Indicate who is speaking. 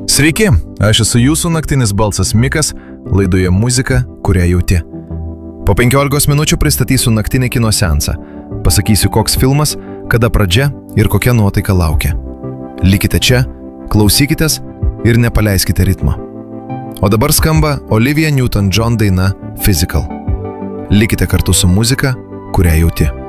Speaker 1: Sveiki, aš esu jūsų naktinis balsas Mikas, laidoje muzika, kurią jauti. Po 15 minučių pristatysiu naktinį kino seansą. Pasakysiu, koks filmas, kada pradžia ir kokia nuotaika laukia. Likite čia, klausykitės ir nepaleiskite ritmo. O dabar skamba Olivia Newton-John daina Physical. Likite kartu su muzika, kurią jauti.